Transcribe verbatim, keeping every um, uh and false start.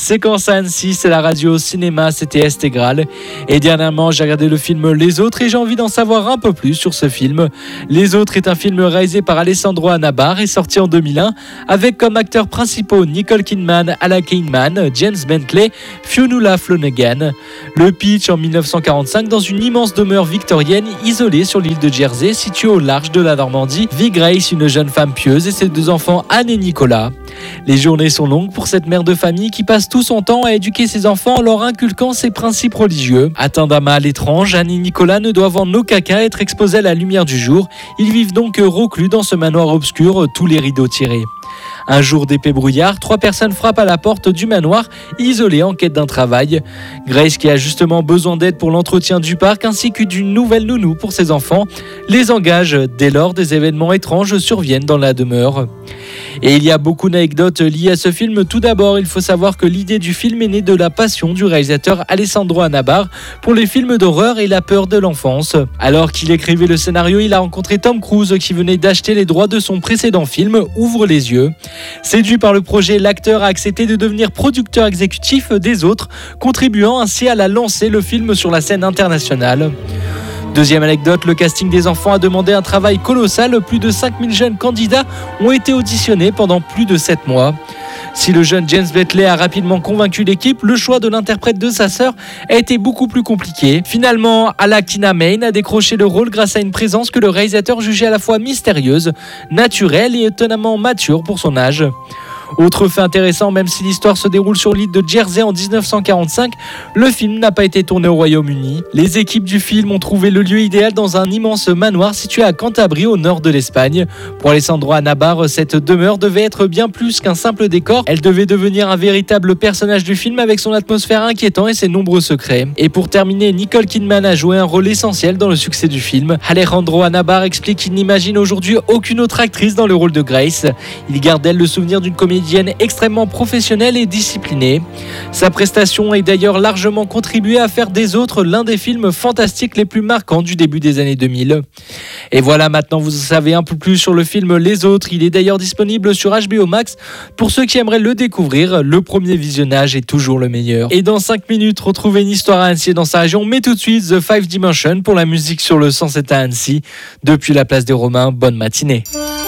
Séquence à Annecy, c'est la radio cinéma, c'était Estegral. Et dernièrement, j'ai regardé le film Les Autres et j'ai envie d'en savoir un peu plus sur ce film. Les Autres est un film réalisé par Alessandro Anabar et sorti en deux mille un avec comme acteurs principaux Nicole Kidman, Alla Kingman, James Bentley, Fionnuala Flanagan. Le pitch en mille neuf cent quarante-cinq, dans une immense demeure victorienne isolée sur l'île de Jersey, située au large de la Normandie, vit Grace, une jeune femme pieuse, et ses deux enfants Anne et Nicolas. Les journées sont longues pour cette mère de famille qui passe tout son temps à éduquer ses enfants en leur inculquant ses principes religieux. Atteints d'un mal étrange, Anne et Nicolas ne doivent en aucun cas être exposés à la lumière du jour. Ils vivent donc reclus dans ce manoir obscur, tous les rideaux tirés. Un jour d'épais brouillard, trois personnes frappent à la porte du manoir, isolées en quête d'un travail. Grace, qui a justement besoin d'aide pour l'entretien du parc ainsi que d'une nouvelle nounou pour ses enfants, les engage. Dès lors, des événements étranges surviennent dans la demeure. Et il y a beaucoup d'anecdotes liées à ce film. Tout d'abord, il faut savoir que l'idée du film est née de la passion du réalisateur Alessandro Anabar pour les films d'horreur et la peur de l'enfance. Alors qu'il écrivait le scénario, il a rencontré Tom Cruise qui venait d'acheter les droits de son précédent film Ouvre les yeux. Séduit par le projet, l'acteur a accepté de devenir producteur exécutif des Autres, contribuant ainsi à la lancer le film sur la scène internationale. Deuxième anecdote, le casting des enfants a demandé un travail colossal. Plus de cinq mille jeunes candidats ont été auditionnés pendant plus de sept mois. Si le jeune James Bentley a rapidement convaincu l'équipe, le choix de l'interprète de sa sœur a été beaucoup plus compliqué. Finalement, Alla Kingman a décroché le rôle grâce à une présence que le réalisateur jugeait à la fois mystérieuse, naturelle et étonnamment mature pour son âge. Autre fait intéressant, même si l'histoire se déroule sur l'île de Jersey en dix-neuf cent quarante-cinq, le film n'a pas été tourné au Royaume-Uni. Les équipes du film ont trouvé le lieu idéal dans un immense manoir situé à Cantabrie, au nord de l'Espagne. Pour Alessandro Anabar, cette demeure devait être bien plus qu'un simple décor. Elle devait devenir un véritable personnage du film avec son atmosphère inquiétante et ses nombreux secrets. Et pour terminer, Nicole Kidman a joué un rôle essentiel dans le succès du film. Alejandro Anabar explique qu'il n'imagine aujourd'hui aucune autre actrice dans le rôle de Grace. Il garde d'elle le souvenir d'une comédienne extrêmement professionnelle et disciplinée. Sa prestation a d'ailleurs largement contribué à faire des Autres l'un des films fantastiques les plus marquants du début des années deux mille. Et voilà, maintenant vous savez un peu plus sur le film Les Autres. Il est d'ailleurs disponible sur H B O Max. Pour ceux qui aimeraient le découvrir, le premier visionnage est toujours le meilleur. Et dans cinq minutes, retrouvez une histoire à Annecy et dans sa région. Mais tout de suite, The Five Dimension pour la musique sur le cent sept à Annecy. Depuis la place des Romains, bonne matinée.